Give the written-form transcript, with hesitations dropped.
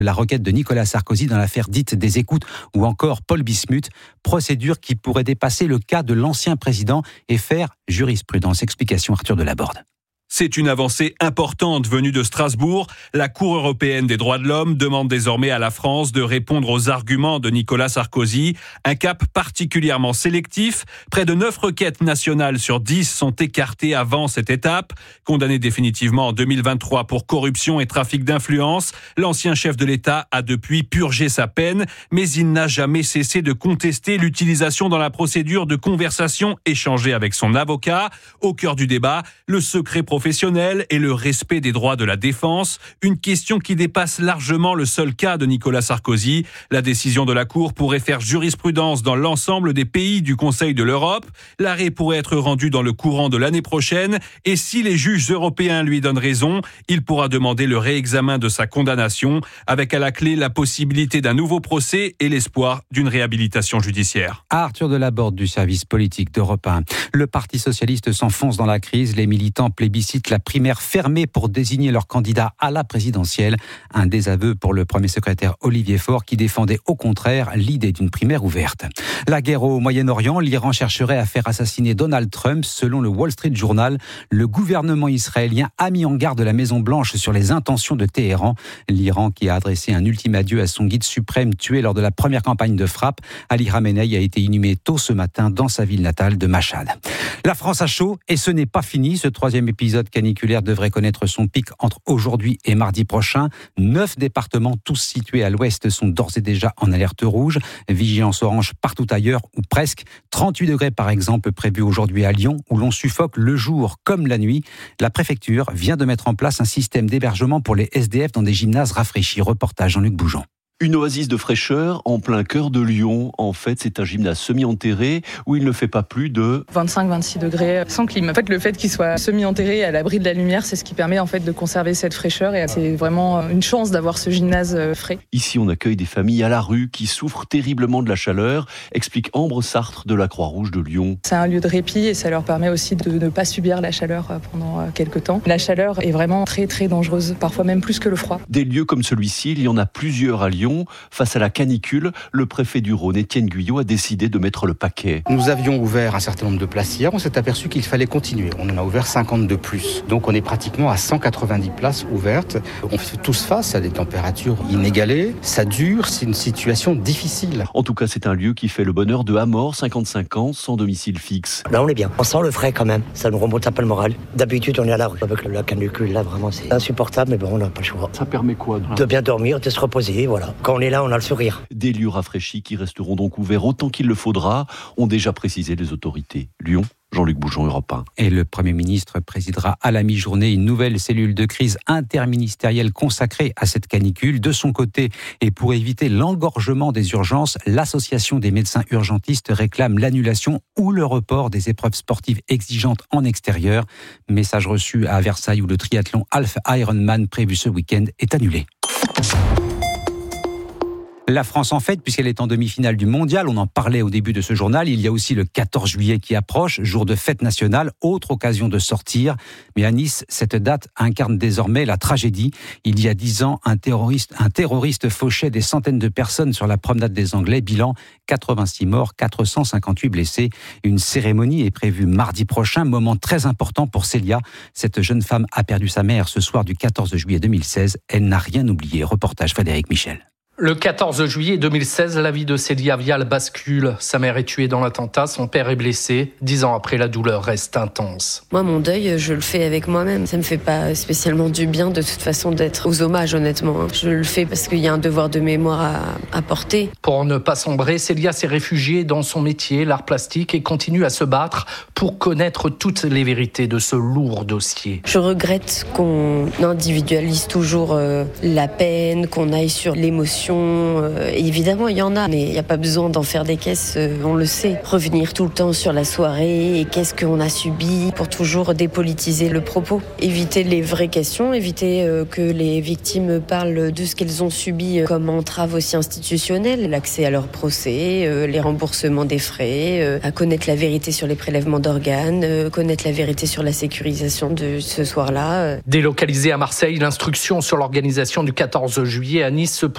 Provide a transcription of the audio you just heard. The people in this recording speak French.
La requête de Nicolas Sarkozy dans l'affaire dite des écoutes ou encore Paul Bismuth, procédure qui pourrait dépasser le cas de l'ancien président et faire jurisprudence. Explication Arthur Delaborde. C'est une avancée importante venue de Strasbourg. La Cour européenne des droits de l'homme demande désormais à la France de répondre aux arguments de Nicolas Sarkozy. Un cap particulièrement sélectif. Près de 9 requêtes nationales sur 10 sont écartées avant cette étape. Condamné définitivement en 2023 pour corruption et trafic d'influence, l'ancien chef de l'État a depuis purgé sa peine, mais il n'a jamais cessé de contester l'utilisation dans la procédure de conversations échangées avec son avocat. Au cœur du débat, le secret professionnel et le respect des droits de la défense, une question qui dépasse largement le seul cas de Nicolas Sarkozy. La décision de la Cour pourrait faire jurisprudence dans l'ensemble des pays du Conseil de l'Europe. L'arrêt pourrait être rendu dans le courant de l'année prochaine et si les juges européens lui donnent raison, il pourra demander le réexamen de sa condamnation avec à la clé la possibilité d'un nouveau procès et l'espoir d'une réhabilitation judiciaire. Arthur Delaborde du service politique d'Europe 1. Le Parti socialiste s'enfonce dans la crise. Les militants plébiscitent la primaire fermée pour désigner leur candidat à la présidentielle. Un désaveu pour le premier secrétaire Olivier Faure qui défendait au contraire l'idée d'une primaire ouverte. La guerre au Moyen-Orient, l'Iran chercherait à faire assassiner Donald Trump. Selon le Wall Street Journal, le gouvernement israélien a mis en garde la Maison-Blanche sur les intentions de Téhéran. L'Iran qui a adressé un ultime adieu à son guide suprême tué lors de la première campagne de frappe. Ali Khamenei a été inhumé tôt ce matin dans sa ville natale de Mashhad. La France a chaud et ce n'est pas fini. Ce troisième épisode caniculaire devrait connaître son pic entre aujourd'hui et mardi prochain. 9 départements, tous situés à l'ouest, sont d'ores et déjà en alerte rouge. Vigilance orange partout ailleurs, ou presque. 38 degrés par exemple prévus aujourd'hui à Lyon, où l'on suffoque le jour comme la nuit. La préfecture vient de mettre en place un système d'hébergement pour les SDF dans des gymnases rafraîchis. Reportage Jean-Luc Bougeon. Une oasis de fraîcheur en plein cœur de Lyon. En fait, c'est un gymnase semi-enterré où il ne fait pas plus de 25-26 degrés sans clim. En fait, le fait qu'il soit semi-enterré à l'abri de la lumière, c'est ce qui permet en fait de conserver cette fraîcheur et c'est vraiment une chance d'avoir ce gymnase frais. Ici, on accueille des familles à la rue qui souffrent terriblement de la chaleur, explique Ambre Sartre de la Croix-Rouge de Lyon. C'est un lieu de répit et ça leur permet aussi de ne pas subir la chaleur pendant quelques temps. La chaleur est vraiment très très dangereuse, parfois même plus que le froid. Des lieux comme celui-ci, il y en a plusieurs à Lyon. Face à la canicule, le préfet du Rhône, Étienne Guyot, a décidé de mettre le paquet. Nous avions ouvert un certain nombre de places hier, on s'est aperçu qu'il fallait continuer. On en a ouvert 50 de plus. Donc on est pratiquement à 190 places ouvertes. On fait tous face à des températures inégalées. Ça dure, c'est une situation difficile. En tout cas, c'est un lieu qui fait le bonheur de Amor, 55 ans, sans domicile fixe. Là, on est bien. On sent le frais quand même. Ça nous remonte un peu le moral. D'habitude, on est à la rue. Avec la canicule, là, vraiment, c'est insupportable, mais bon, on n'a pas le choix. Ça permet quoi de bien dormir, de se reposer, voilà. Quand on est là, on a le sourire. Des lieux rafraîchis qui resteront donc ouverts autant qu'il le faudra, ont déjà précisé les autorités. Lyon, Jean-Luc Bougeon, Europe 1. Et le Premier ministre présidera à la mi-journée une nouvelle cellule de crise interministérielle consacrée à cette canicule. De son côté, et pour éviter l'engorgement des urgences, l'Association des médecins urgentistes réclame l'annulation ou le report des épreuves sportives exigeantes en extérieur. Message reçu à Versailles où le triathlon Half Ironman prévu ce week-end est annulé. La France en fête puisqu'elle est en demi-finale du mondial. On en parlait au début de ce journal. Il y a aussi le 14 juillet qui approche, jour de fête nationale, autre occasion de sortir. Mais à Nice, cette date incarne désormais la tragédie. Il y a 10 ans, un terroriste fauchait des centaines de personnes sur la promenade des Anglais. Bilan, 86 morts, 458 blessés. Une cérémonie est prévue mardi prochain, moment très important pour Célia. Cette jeune femme a perdu sa mère ce soir du 14 juillet 2016. Elle n'a rien oublié. Reportage Frédéric Michel. Le 14 juillet 2016, la vie de Célia Vial bascule. Sa mère est tuée dans l'attentat, son père est blessé. 10 ans après, la douleur reste intense. Moi, mon deuil, je le fais avec moi-même. Ça me fait pas spécialement du bien, de toute façon, d'être aux hommages, honnêtement. Je le fais parce qu'il y a un devoir de mémoire à porter. Pour ne pas sombrer, Célia s'est réfugiée dans son métier, l'art plastique, et continue à se battre pour connaître toutes les vérités de ce lourd dossier. Je regrette qu'on individualise toujours la peine, qu'on aille sur l'émotion. Évidemment, il y en a, mais il n'y a pas besoin d'en faire des caisses, on le sait. Revenir tout le temps sur la soirée et qu'est-ce qu'on a subi pour toujours dépolitiser le propos. Éviter les vraies questions, éviter que les victimes parlent de ce qu'elles ont subi comme entrave aussi institutionnelle, l'accès à leur procès, les remboursements des frais, à connaître la vérité sur les prélèvements d'organes, connaître la vérité sur la sécurisation de ce soir-là. Délocalisée à Marseille, l'instruction sur l'organisation du 14 juillet à Nice se